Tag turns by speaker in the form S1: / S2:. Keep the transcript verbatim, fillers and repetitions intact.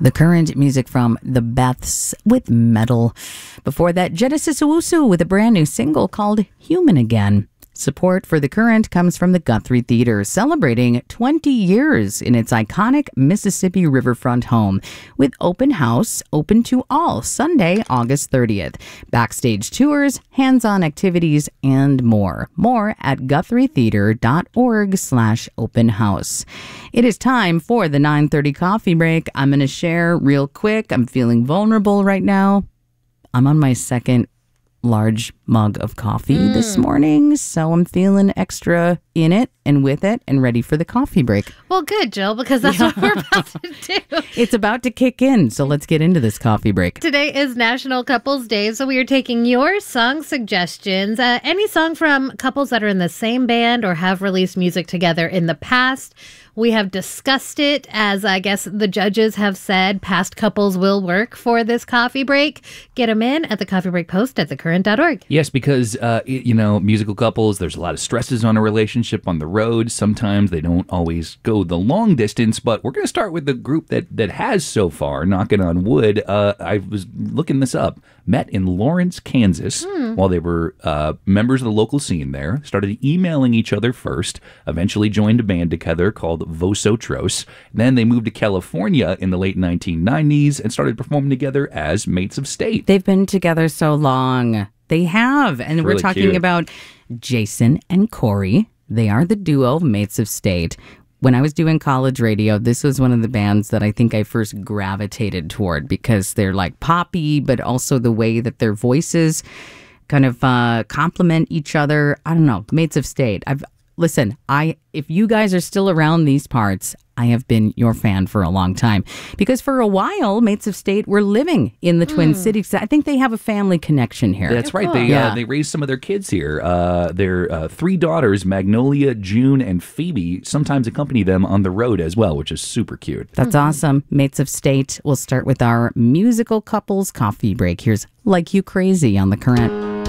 S1: The Current, music from The Beths with Metal. Before that, Genesis Owusu with a brand new single called Human Again. Support for The Current comes from the Guthrie Theater, celebrating twenty years in its iconic Mississippi riverfront home, with open house open to all Sunday, August thirtieth. Backstage tours, hands-on activities, and more. More at guthrietheater.org slash open house. It is time for the nine thirty coffee break. I'm going to share real quick. I'm feeling vulnerable right now. I'm on my second large mug of coffee mm. this morning, so I'm feeling extra in it and with it and ready for the coffee break.
S2: Well, good, Jill, because that's yeah. what we're about to do.
S1: It's about to kick in, so let's get into this coffee break.
S2: Today is National Couples Day, so we are taking your song suggestions. Uh, any song from couples that are in the same band or have released music together in the past. We have discussed it, as I guess the judges have said, past couples will work for this coffee break. Get them in at the Coffee Break Post at the current dot org.
S3: Yes, because, uh, it, you know, musical couples, there's a lot of stresses on a relationship on the road. Sometimes they don't always go the long distance, but we're going to start with the group that, that has so far, knocking on wood. Uh, I was looking this up. Met in Lawrence, Kansas, hmm. while they were uh, members of the local scene there. Started emailing each other first. Eventually joined a band together called Vosotros. Then they moved to California in the late nineteen nineties and started performing together as Mates of State.
S1: They've been together so long. They have. And
S3: it's
S1: we're
S3: really
S1: talking
S3: cute.
S1: about Jason and Corey. They are the duo Mates of State. When I was doing college radio, this was one of the bands that I think I first gravitated toward because they're like poppy, but also the way that their voices kind of uh, complement each other. I don't know. Mates of State. I've Listen, I if you guys are still around these parts, I have been your fan for a long time. Because for a while, Mates of State were living in the mm. Twin Cities. I think they have a family connection here.
S3: That's right.
S2: Cool.
S3: They
S1: yeah.
S3: uh, they raised some of their kids here. Uh, their uh, three daughters, Magnolia, June, and Phoebe, sometimes accompany them on the road as well, which is super cute.
S1: That's mm-hmm. awesome. Mates of State. We'll start with our musical couples coffee break. Here's Like You Crazy on The Current.